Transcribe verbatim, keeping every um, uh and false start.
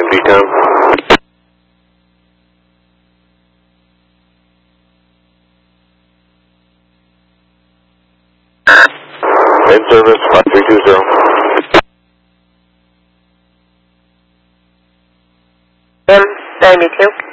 empty time. In service, five three two zero. M ninety-two.